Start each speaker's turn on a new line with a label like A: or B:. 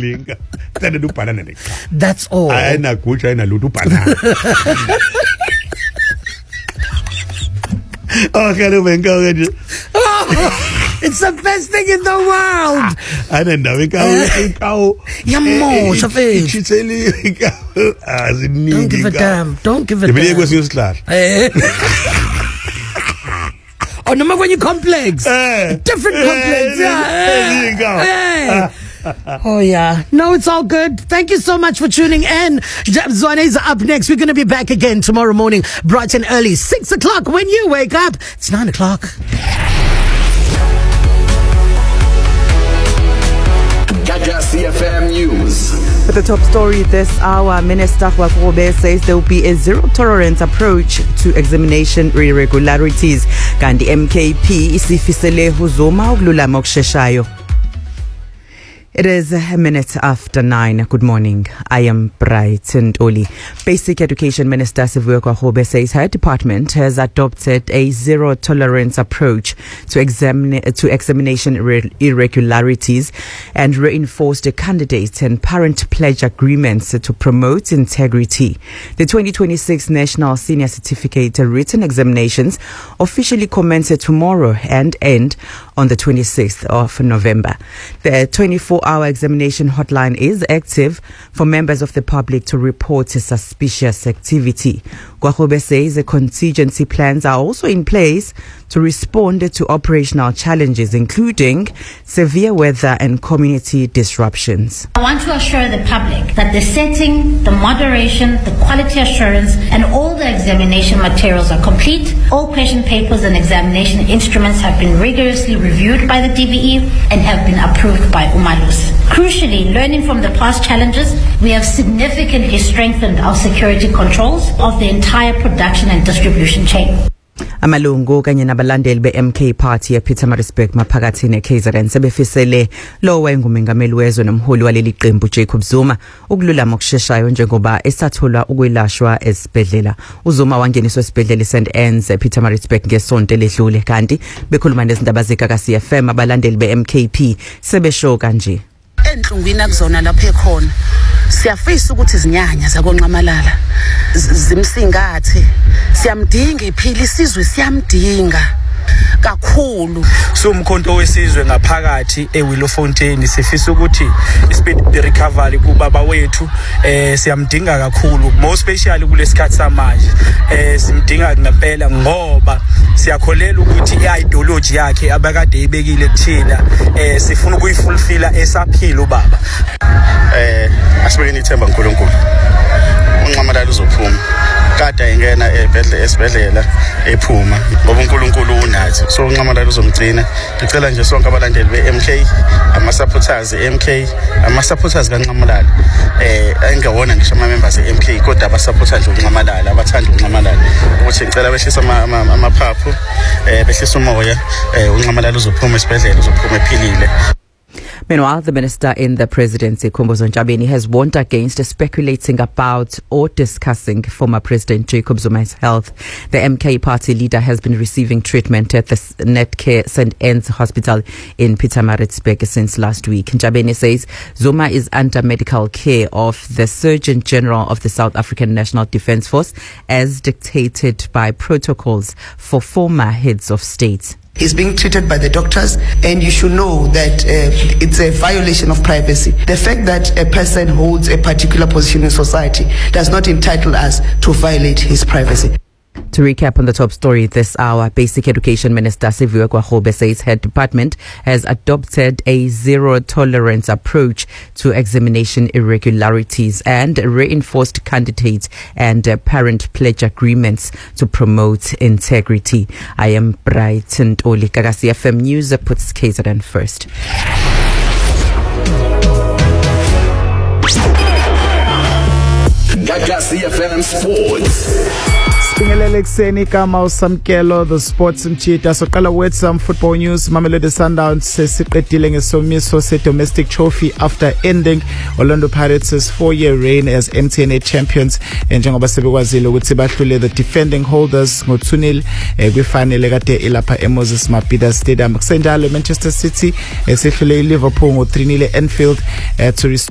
A: linga. Tena do banana.
B: That's all.
A: I na kucha ina lutu banana. Oh, hello, man.
B: It's the best thing in the world.
A: I don't know.
B: Don't give a damn. Don't give a damn. Oh, no, when you complex. Different complex. Oh, yeah. No, it's all good. Thank you so much for tuning in. Zwane is up next. We're going to be back again tomorrow morning, bright and early, 6 o'clock. When you wake up, it's 9 o'clock.
C: CFM News.
D: With the top story this hour, Minister Khwakobe says there will be a zero-tolerance approach to examination irregularities. Kandi MKP isifisele Zuma ukululama okusheshayo. It is a minute after 9. Good morning. I am Brighton Oli. Basic Education Minister Sivuyo Khwakobe says her department has adopted a zero-tolerance approach to examination irregularities and reinforced the candidates and parent pledge agreements to promote integrity. The 2026 National Senior Certificate Written Examinations officially commence tomorrow and end on the 26th of November. The 24-hour examination hotline is active for members of the public to report suspicious activity. Khwakobe says the contingency plans are also in place to respond to operational challenges, including severe weather and community disruptions.
E: I want to assure the public that the setting, the moderation, the quality assurance, and all the examination materials are complete. All question papers and examination instruments have been rigorously reviewed by the DBE and have been approved by Umalus. Crucially, learning from the past challenges, we have significantly strengthened our security controls of the entire production and distribution chain.
D: Amalungu kanye nabalandeli be-MK Party ePietermaritzburg maphakathi neKZN sebefisele lo wayengumengameli wezwe nomholi waleli qembu Jacob Zuma ukululama okusheshayo njengoba esathola ukwelashwa esibhedlela. UZuma wangeniswa esibhedlela eSt Anne's ePietermaritzburg ngesonto ledlule, kanti bekhuluma nezindaba zeKaka-CFM abalandeli be-MKP sebesho kanje.
F: Enhlungwini akuzona lapha ekhona siyafisa ukuthi izinyanya zakonqamalala zimsingathe, siyamdinga iphila isizwe, siyamdinga kakhulu.
G: Umkhonto wesizwe ngaphakathi eWillowfontein sifisa ukuthi ispeed recovery kubaba wethu siyamdinga kakhulu, more especially kulesikhathi samanje simdinga ngempela ngoba siyakholela ukuthi i-ideology yakhe abakade ibekile kuthina sifuna ukuyifulfilla esaphila ubaba. Asibekeni ithemba uNkulunkulu, uNqamalala uzophuma kade engena esibhedlela ephuma ngoba uNkulunkulu unathi, so uNqamalala uzomgcina. Ngicela nje sonke abalandeli beMK, ama-supporters eMK, ama-supporters kaNqamalala engewona ngisho ama-members eMK kodwa abasupporta nje uNqamalala, abathanda uNqamalala, ukuthi ngicela behlisa amaphaphu, behlisa umoya, uNqamalala uzophuma esibhedlela, uzophuma ephilile.
D: Meanwhile, the minister in the presidency, Khumbudzo Ntshavheni, has warned against speculating about or discussing former President Jacob Zuma's health. The MK party leader has been receiving treatment at the Netcare St. Anne's Hospital in Pietermaritzburg since last week. Ntshavheni says Zuma is under medical care of the Surgeon General of the South African National Defence Force as dictated by protocols for former heads of state.
H: He's being treated by the doctors, and you should know that it's a violation of privacy. The fact that a person holds a particular position in society does not entitle us to violate his privacy.
D: To recap on the top story this hour, Basic Education Minister Sivuyo Khwakobe says her department has adopted a zero-tolerance approach to examination irregularities and reinforced candidate and parent pledge agreements to promote integrity. I am Brighton Oli. Kaka-CFM News puts KZN first.
C: Kaka-CFM Sports.
I: Sibingelele ekseni kama usamkelo the sports mchita soqala with some football news. Mamelodi Sundowns sesiqedile ngesomiso se-domestic trophy after ending Orlando Pirates' 4-year reign as MTN champions, njengoba sebekwazile ukuthi bahlule the defending holders ngo-2-0 kwifinal kade ilapha eMoses Mabhida Stadium. Kusenjalo Manchester City sehlule iLiverpool ngo-3-0 eAnfield to restore